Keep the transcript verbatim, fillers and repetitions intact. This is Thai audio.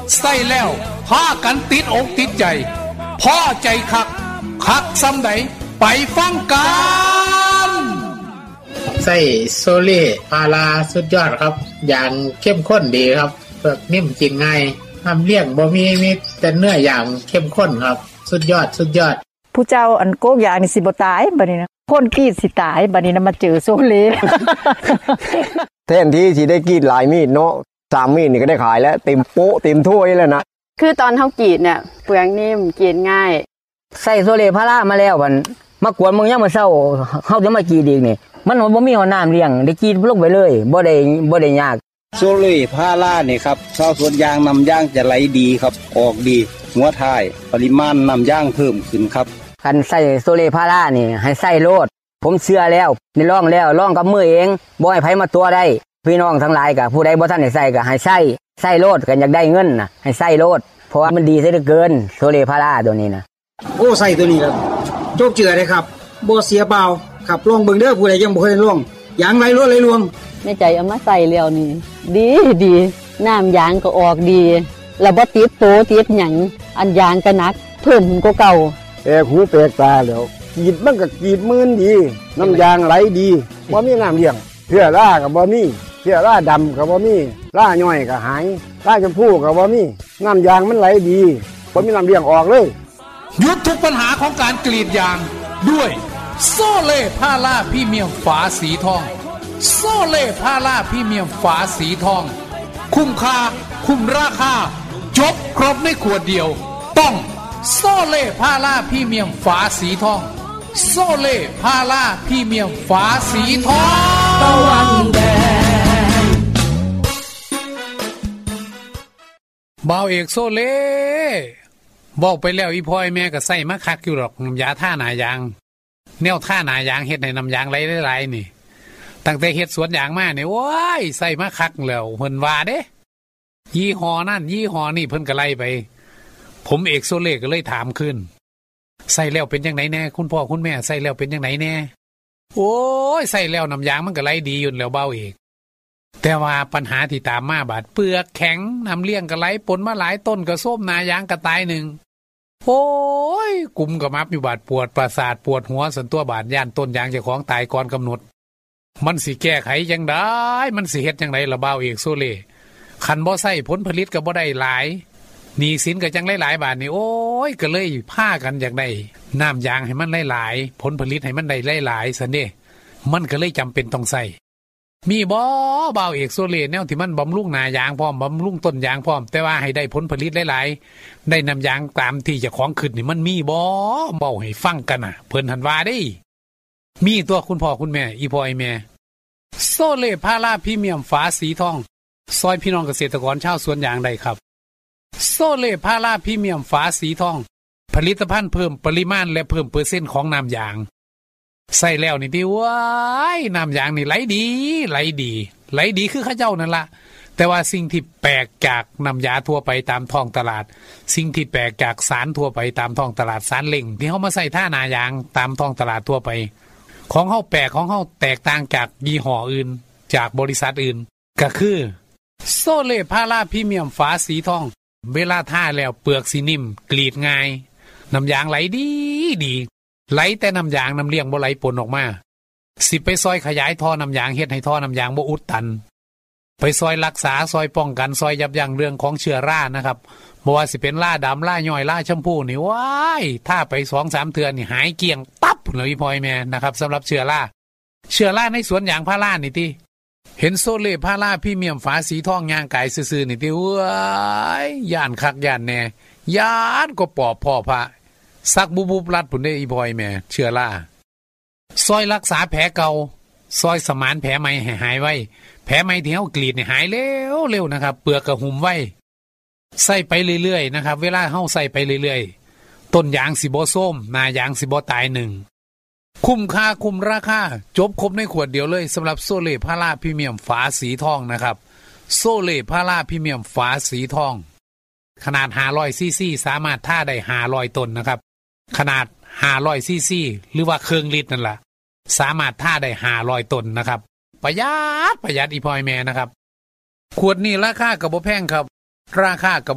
ใส่แล้วพากันติดอกติดใจพอใจคักคักซ้ำใดไปฟังกันใส่โซเล่พาราสุดยอดครับอย่างเข้มข้นดีครับเปิกนิ่มกินง่ายทำเลี้ยงบ่มีมีแต่เนื้ออย่างเข้มข้นครับสุดยอดสุดยอดผู้เจ้าอันโกกยานี่สิบ่ตายบัดนี้นะคนกรีดสิตายบัดนี้นะมาเจอโซเล่แทนที่สิได้กรีดหลายมีดเนาะสามมีดนี่ก็ได้ขายแล้วเต็มโป๊ะเต็มถ้วยแล้วนะคือตอนเฮากรีดเนี่ยเปลือกนิ่มกรีดง่ายใส่โซเล่พารามาแล้วบัดมากวนมึงยามมื้อเช้าเฮาจะมากรีดอีกนี่มันบ่มีหัวน้ำเลี้ยงได้กรีดลงไปเลยบ่ได้บ่ได้ยากโซเล่พารานี่ครับชาวสวนยางนำยางจะไหลดีครับออกดีหัวท้ายปริมาณนำยางเพิ่มขึ้นครับคันใส่โซเล่พารานี่ให้ใส่โลดผมเชื่อแล้วได้ลองแล้วลองกับมือเองบ่ให้ไผมาตัวได้พี่น้องทั้งหลายก็ผู้ใดบ่ทันได้ใส่ก็ให้ใส่ใส่โลดกันอยากได้เงินน่ะให้ใส่โลดเพราะว่ามันดีซะเหลือเกินโซเล่พาราตัวนี้นะโอ้ใส่ตัวนี้ครับโจกเจือเลยครับบ่เสียเปล่าครับลองเบิ่งเด้อผู้ใดยังบ่เคยลองยางไหลรวดไหลรวมแม่ใจเอามาใส่แล้วนี่ดีดีน้ำยางก็ออกดีแล้วบ่ติดโตติดหยังอันยางก็หนักเพิ่มกว่าเก่าแอกหูแปลกตาแล้วกรีดมันก็กรีดมื่นดีน้ำยางไหลดีบ่มีน้ำเลี้ยงเสื้อราก็บ่มีเสื้อราดำก็บ่มีราย่อยก็หายราชมพูก็บ่มีน้ำยางมันไหลดีบ่มีน้ำเลี้ยงออกเลยหยุดทุกปัญหาของการกรีดยางด้วยโซเล่พาราพรีเมียมฝาสีทองโซเล่พาราพรีเมียมฝาสีทองคุ้มค่าคุ้มราคาจบครบในขวดเดียวต้องโซเล่พาราพรีเมียมฝาสีทองโซเล่พาราพรีเมียมฝาสีทองตะวันแดงเบาเอกโซเล่บอกไปแล้วอีพ่อแม่ก็ใส่มาคักอยู่หรอกน้ำยาท่าหนายางแนวท่าหนายางเฮ็ดให้น้ำยางไหลไหลนี่ตั้งแต่เฮ็ดสวนยางมาเนี่ยโอ้ยใส่มาคักแล้วเพิ่นว่าเด้ยี่ห้อนั่นยี่ห้อนี่เพิ่นก็ไล่ไปผมเอกโซเล่ก็เลยถามขึ้นใส่แล้วเป็นจังได๋แน่คุณพ่อคุณแม่ใส่แล้วเป็นจังได๋แน่โอ้ยใส่แล้วน้ำยางมันก็ไหลดีอยู่แล้วเบาเอกแต่ว่าปัญหาที่ตามมาบาดเปลือกแข็งน้ำเลี้ยงก็ไหลปนมาหลายต้นก็ส้มนายางก็ตายหนึ่งโอ้ยกุมก็มับอยู่บาดปวดประสาทปวดหัวสันตัวบาดย่านต้นยางเจ้าของตายก่อนกำหนดมันสิแก้ไขจังได๋มันสิเฮ็ดจังได๋ล่ะเบาเอกโซเล่คันบ่ใส่ผลผลิตก็บ่ได้หลายหนี้สินก็จังหลายๆบาทนี่โอ้ยก็เลยพากันอยากได้น้ำยางให้มันหลายๆผลผลิตให้มันได้หลายๆซั่นเด้มันก็เลยจำเป็นต้องใส่มีบ่เบาเอกโซเล่แนวที่มันบำรุงหน้ายางพร้อมบำรุงต้นยางพร้อมแต่ว่าให้ได้ผลผลิตหลายๆได้น้ำยางตามที่เจ้าของขึ้นนี่มันมีบ่เบาให้ฟังกันน่ะเพิ่นหันว่าได้มีตัวคุณพ่อคุณแม่อีพ่ออีแม่โซเล่พาราพรีเมียมฝาสีทองซอยพี่น้องเกษตรกรชาวสวนยางได้ครับโซเล่พาราพรีเมียมฝาสีทองผลิตภัณฑ์เพิ่มปริมาณและเพิ่มเปอร์เซ็นต์ของน้ำยางใส่แล้วนี่ที่ว้ายน้ำยางนี่ไหลดีไหลดีไหลดีคือข้าเจ้านั่นละแต่ว่าสิ่งที่แปลกจากน้ำยาทั่วไปตามท้องตลาดสิ่งที่แปลกจากสารทั่วไปตามท้องตลาดสารเล่งที่เขามาใส่ท่านายางตามท้องตลาดทั่วไปของเขาแปลกของเขาแตกต่างจากยี่ห้ออื่นจากบริษัทอื่นก็คือโซเล่พาราพรีเมียมฝาสีทองเวลาท่าแล้วเปลือกสีนิ่มกรีดง่ายน้ำยางไหลดีดีไหลแต่น้ำยางน้ำเลี้ยงบ่ไหลปนออกมาสิไปซอยขยายท่อน้ำยางเฮ็ดให้ท่อน้ำยางบ่อุดตันไปซอยรักษาซอยป้องกันซอยยับยั้งเรื่องของเชื้อรานะครับบ่ว่าสิเป็นราดำราย่อยราชมพูนี่ว้ายถ้าไป สองสาม เทื่อนี่หายเกลี้ยงตับเลยพ่อแม่นะครับสำหรับเชื้อราเชื้อราในสวนยางพารานี่ติเห็นโซเล่พาราพรีเมียมฝาสีทองย่างกายซื่อๆนี่ติว้ายย่านคักย่านแน่ย่านก็ปอบพ่อพระสักบุบๆรัดพุ่นได้อีพ่อแม่เชื้อราซอยรักษาแผลเก่าซอยสมานแผลใหม่ให้หายไว้แผลใหม่ที่เฮากรีดนี่หายเร็วๆนะครับเปลือกก็หุ้มไว้ใส่ไปเรื่อยๆนะครับเวลาเฮาใส่ไปเรื่อยๆต้นยางสิบ่ส้มหน้ายางสิบ่ตายหนึ่งคุ้มค่าคุ้มราคาจบครบในขวดเดียวเลยสำหรับโซเล่พาราพรีเมียมฝาสีทองนะครับโซเล่พาราพรีเมียมฝาสีทองขนาดห้าร้อยซีซีสามารถท่าได้ห้าร้อยต้นนะครับขนาดห้าร้อยซีซีหรือว่าเครื่องลิตรนั่นล่ะสามารถท่าได้ห้าร้อยต้นนะครับประหยัดประหยัดอีพอยแม่นะครับขวดนี้ราคาก็บ่แพงครับราคาก็